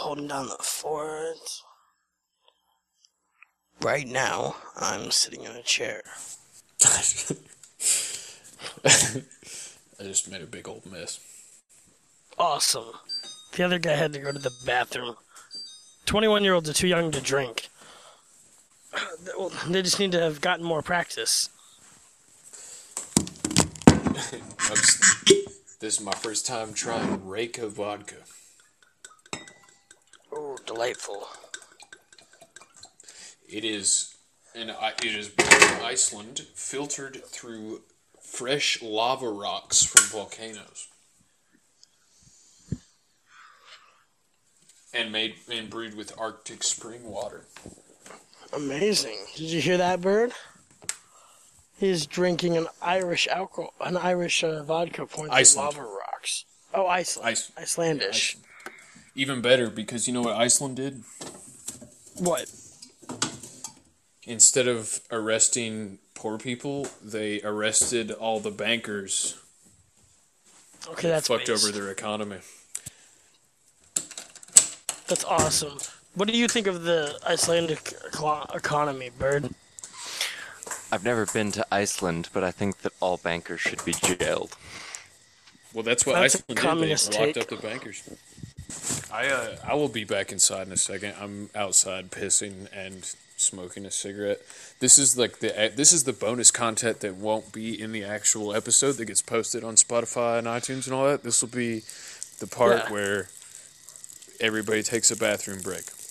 holding down the fort. Right now, I'm sitting in a chair. I just made a big old mess. Awesome. The other guy had to go to the bathroom. 21-year-olds are too young to drink. They just need to have gotten more practice. This is my first time trying Reyka vodka. Oh, delightful. It is born in Iceland, filtered through fresh lava rocks from volcanoes, and brewed with Arctic spring water. Amazing. Did you hear that, Bird? He's drinking an Irish vodka poured through lava rocks. Oh, Iceland. Icelandish. Even better, because you know what Iceland did? What? Instead of arresting poor people, they arrested all the bankers. Okay, that's fucked over their economy. That's awesome. What do you think of the Icelandic economy, Bird? I've never been to Iceland, but I think that all bankers should be jailed. Well, that's what Iceland did. They locked up the bankers. I will be back inside in a second. I'm outside pissing and smoking a cigarette. This is the bonus content that won't be in the actual episode that gets posted on Spotify and iTunes and all that. This will be the part where everybody takes a bathroom break.